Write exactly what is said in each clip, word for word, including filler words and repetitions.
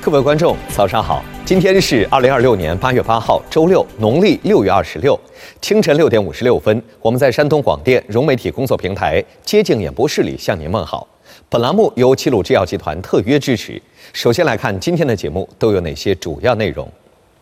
各位观众，早上好！今天是二零二六年八月八号，周六，农历六月二十六，清晨六点五十六分，我们在山东广电融媒体工作平台接境演播室里向您问好。本栏目由齐鲁制药集团特约支持。首先来看今天的节目都有哪些主要内容。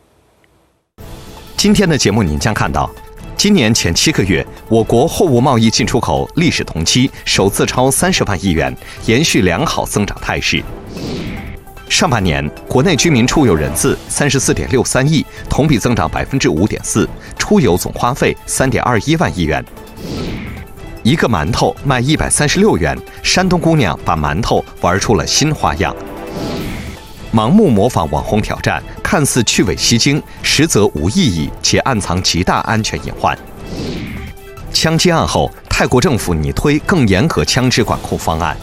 今天的节目您将看到，今年前七个月，我国货物贸易进出口历史同期首次超三十万亿元，延续良好增长态势。上半年，国内居民出游人次三十四点六三亿，同比增长百分之五点四，出游总花费三点二一万亿元。一个馒头卖一百三十六元，山东姑娘把馒头玩出了新花样。盲目模仿网红挑战，看似趣味吸睛，实则无意义且暗藏极大安全隐患。枪击案后，泰国政府拟推更严格枪支管控方案。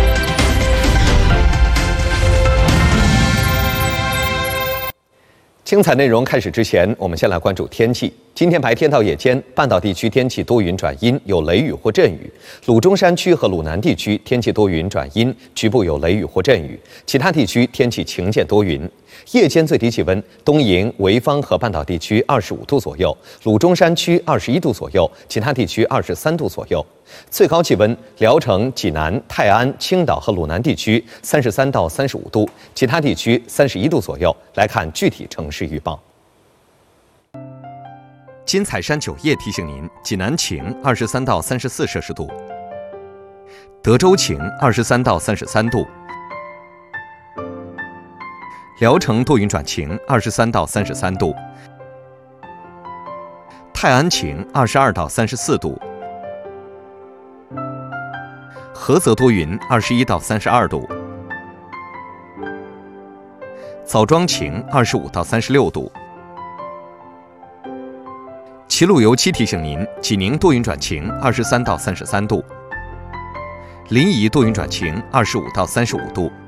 精彩内容开始之前，我们先来关注天气。今天白天到夜间，半岛地区天气多云转阴，有雷雨或阵雨；鲁中山区和鲁南地区天气多云转阴，局部有雷雨或阵雨；其他地区天气晴间多云。夜间最低气温，东营、潍坊和半岛地区二十五度左右，鲁中山区二十一度左右，其他地区二十三度左右。最高气温，聊城、济南、泰安、青岛和鲁南地区三十三到三十五度，其他地区三十一度左右。来看具体城市预报。金彩山酒业提醒您，济南晴，二十三到三十四摄氏度；德州晴，二十三到三十三度；聊城多云转晴，二十三到三十三度；泰安晴，二十二到三十四度；菏泽多云，二十一到三十二度；枣庄晴，二十五到三十六度。齐鲁油漆提醒您，济宁多云转晴，二十三到三十三度；临沂多云转晴，二十五到三十五度；